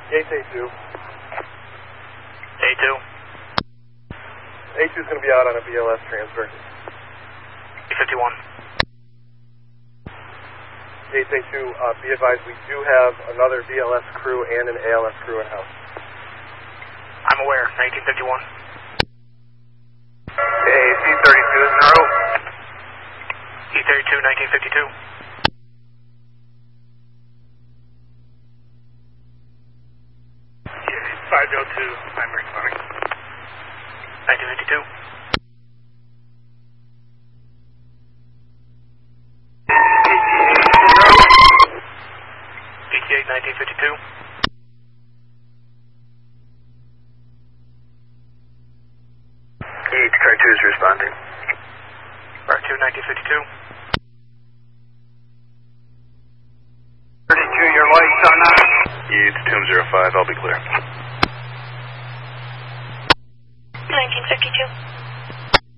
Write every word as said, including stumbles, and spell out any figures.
Gates A two. A two. A two is going to be out on a B L S transfer. A fifty-one. Gates A two, uh, be advised we do have another B L S crew and an A L S crew in-house. I'm aware. nineteen fifty-one. A C thirty-two is en route. E thirty-two, nineteen fifty-two. five oh two, I'm responding. nineteen fifty-two. E T eight, nineteen fifty-two. E Car two is responding. R two, nineteen fifty-two. thirty-two, your lights on that. E it's two zero five, I'll be clear. nineteen fifty-two.